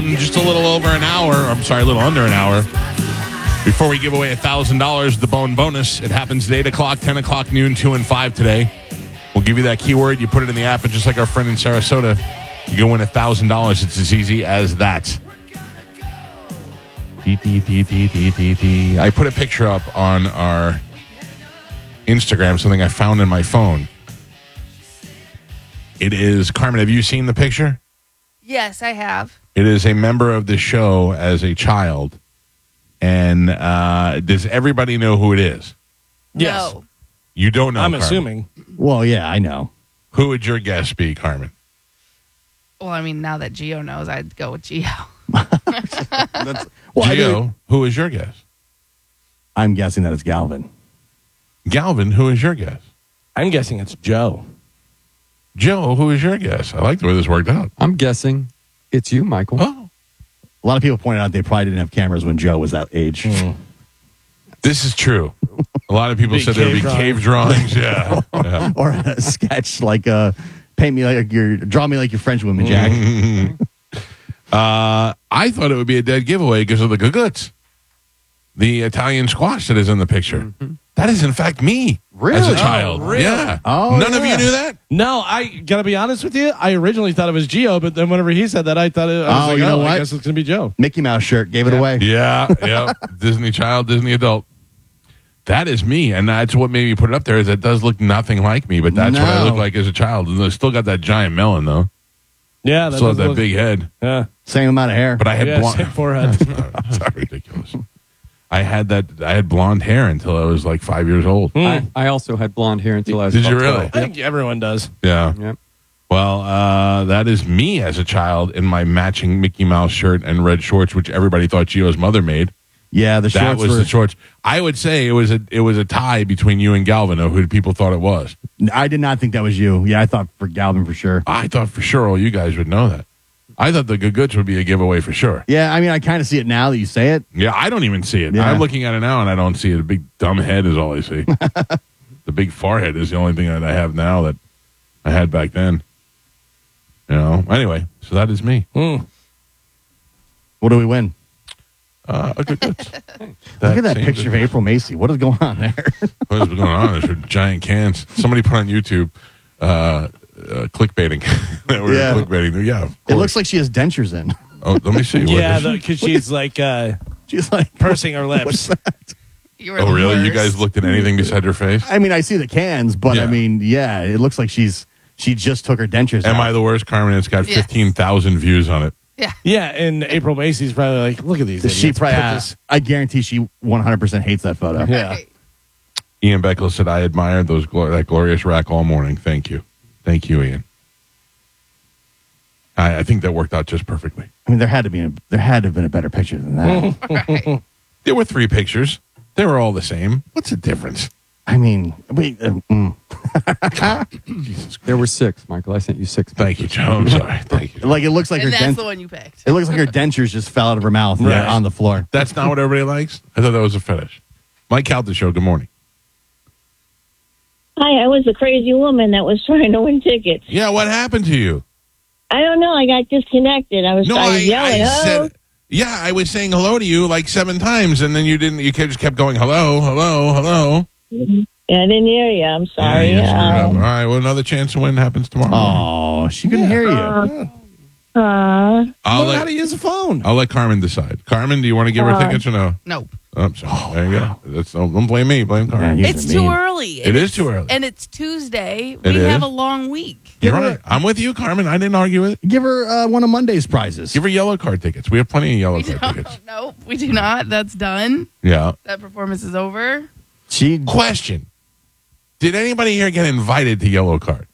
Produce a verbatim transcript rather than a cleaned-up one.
in just a little over an hour. I'm sorry, a little under an hour. Before we give away one thousand dollars, the Bone Bonus. It happens at eight o'clock, ten o'clock, noon, two, and five today. We'll give you that keyword. You put it in the app, and just like our friend in Sarasota, you can win one thousand dollars. It's as easy as that. I put a picture up on our Instagram, something I found in my phone. It is, Carmen, have you seen the picture? Yes, I have. It is a member of the show as a child. And uh, does everybody know who it is? Yes. No. You don't know, I'm Carmen. assuming. Well, yeah, I know. Who would your guess be, Carmen? Well, I mean, now that Gio knows, I'd go with Gio. That's, well, I Gio, mean, who is your guess? I'm guessing that it's Galvin. Galvin, who is your guess? I'm guessing it's Joe. Joe, who is your guess? I like the way this worked out. I'm guessing it's you, Michael. Oh, A lot of people pointed out they probably didn't have cameras when Joe was that age. Mm. this is true. A lot of people Big said there would be cave cave drawings. Yeah. yeah. Or a sketch like uh, paint me like your, draw me like your French woman, Jack. Uh, I thought it would be a dead giveaway because of the Guguts, the Italian squash that is in the picture. Mm-hmm. That is, in fact, me Really? as a Oh, child. really? Yeah. Oh, None of yeah. you knew that? No, I gotta be honest with you. I originally thought it was Gio, but then whenever he said that, I thought it. I was Oh, like, you know oh, I what? guess it's gonna be Joe. Mickey Mouse shirt, gave it Yeah. away. Yeah, yeah. Disney child, Disney adult. That is me, and that's what made me put it up there. Is it does look nothing like me, but that's what I No. look like as a child. And I still got that giant melon though. Yeah, that Still have does that look- big head. Yeah, Same amount of hair. But I had yeah, blonde. same forehead. That's not ridiculous. I had that. I had blonde hair until I was like five years old. I, I also had blonde hair until I was Did about you really? twelve. I think everyone does. Yeah. Yep. Well, uh, that is me as a child in my matching Mickey Mouse shirt and red shorts, which everybody thought Gio's mother made. yeah, the That shorts was were. the shorts. I would say it was a it was a tie between you and Galvin, or who people thought it was. I did not think that was you. Yeah, I thought for Galvin for sure. I thought for sure all you guys would know that. I thought the Guguts would be a giveaway for sure. Yeah, I mean, I kind of see it now that you say it. Yeah, I don't even see it. Yeah. I'm looking at it now and I don't see it. A big dumb head is all I see. The big forehead is the only thing that I have now that I had back then. You know. Anyway, so that is me. Mm. What do we win? Uh, a Guguts. Look at that seems picture of to- April Macy. What is going on there? What is going on? There's giant cans. Somebody put on YouTube uh, uh, clickbaiting. that we're Yeah. clickbaiting. Yeah. of It course. looks like she has dentures in. Oh, let me see. What Yeah, is- because she's like uh, She's like pursing her What's lips. that? You were oh, the really? You worst. guys looked at anything beside her face? I mean, I see the cans, but Yeah. I mean, yeah, it looks like she's she just took her dentures Am out. I the worst, Carmen? It's got Yes. fifteen thousand views on it. Yeah. Yeah, and April Macy's probably like, look at these. she idiots. probably, Put uh, this- I guarantee she one hundred percent hates that photo. Yeah. Right. Ian Beckel said, I admired those glo- that glorious rack all morning. Thank you. Thank you, Ian. I, I think that worked out just perfectly. I mean, there had to be a, there had to have been a better picture than that. Right. There were three pictures. They were all the same. What's the difference? I mean, wait, uh, mm. There were six, Michael. I sent you six. Thank you, Joe. I'm sorry. Thank you. like it looks like And her that's dent- the one you picked. it looks like her dentures just fell out of her mouth Right. yeah, on the floor. That's not what everybody likes? I thought that was a fetish. Mike Calta Show, good morning. Hi, I was a crazy woman that was trying to win tickets. Yeah, what happened to you? I don't know. I got disconnected. I was, No, I I, was yelling. I oh, said, yeah, I was saying hello to you like seven times, and then you didn't, you just kept going, hello, hello, hello. yeah, I didn't hear you. I'm sorry. Yeah, you screwed up. Um, All right, well, another chance to win happens tomorrow. Oh, she couldn't hear you. uh, uh, I'll Know how let, to use a phone. I'll let Carmen decide. Carmen, do you want to give her Uh, tickets or no? Nope. Oh, I'm sorry. There you go. That's, don't, don't blame me. Blame Carmen. Yeah, you- It's are too mean. early. It And is it's- too early. And it's Tuesday. It we is? have a long week. You're right. I'm with you, Carmen. I didn't argue with it. Give her uh, one of Monday's prizes. Give her yellow card tickets. We have plenty of yellow We card don't, tickets. nope, we do not. That's done. Yeah. That performance is over. She Question. Did anybody here get invited to yellow card?